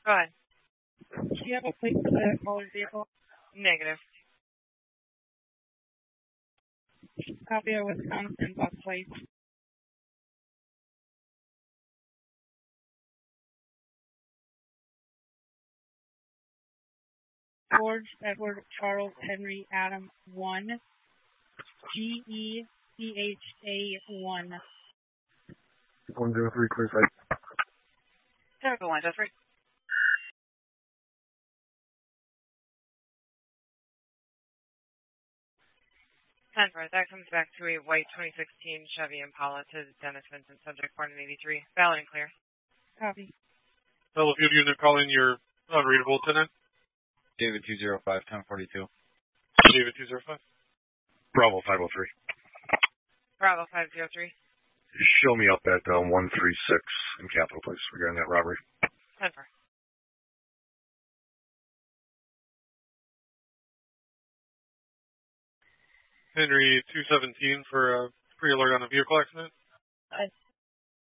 Go ahead. Do you have a plate for that caller's vehicle? Negative. Copy of Wisconsin bus plate. George Edward Charles Henry Adam 1 GECHA 1. 103 clear site. Typical 1, Jeffrey. 10-4, that comes back to a white 2016 Chevy Impala to Dennis Vincent, subject born in 83. Valid and clear. Copy. Battlefield unit calling your unreadable tenant. David 205, 1042. David 205. Bravo 503. Bravo 503. Show me up at 136 in Capitol Place regarding that robbery. 10-4. Henry 217 for a pre-alert on a vehicle accident.